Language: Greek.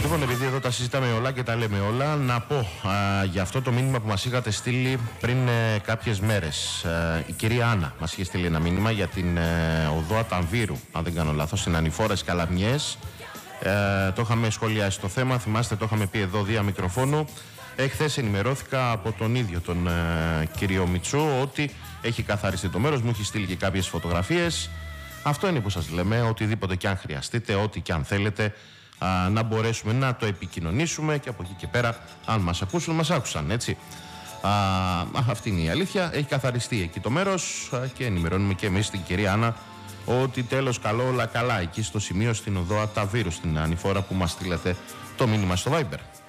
Λοιπόν, επειδή εδώ τα συζητάμε όλα και τα λέμε όλα, να πω για αυτό το μήνυμα που μας είχατε στείλει πριν κάποιες μέρες. Η κυρία Άννα μας είχε στείλει ένα μήνυμα για την οδό Αταμβήρου, αν δεν κάνω λάθος, στην Ανηφόρες Καλαμιές. Το είχαμε σχολιάσει το θέμα, θυμάστε, το είχαμε πει εδώ δια μικροφώνου. Εχθές ενημερώθηκα από τον ίδιο τον κύριο Μητσού ότι έχει καθαριστεί το μέρος, μου έχει στείλει και κάποιες φωτογραφίες. Αυτό είναι που σας λέμε, οτιδήποτε και αν χρειαστείτε, ό,τι και αν θέλετε, να μπορέσουμε να το επικοινωνήσουμε και από εκεί και πέρα, αν μας ακούσουν, μας άκουσαν, έτσι. Αυτή είναι η αλήθεια. Έχει καθαριστεί εκεί το μέρος και ενημερώνουμε και εμείς την κυρία Άννα ότι τέλος καλό, όλα καλά εκεί στο σημείο στην οδό Αταμβήρου, στην ανηφόρα που μας στείλατε το μήνυμα στο Viber.